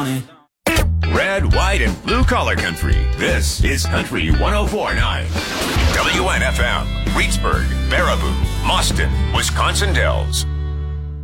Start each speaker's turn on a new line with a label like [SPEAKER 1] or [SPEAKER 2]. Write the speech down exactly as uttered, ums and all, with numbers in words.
[SPEAKER 1] Red, white, and blue collar country. This is Country one oh four point nine. W N F M, Reedsburg, Baraboo, Mauston, Wisconsin Dells.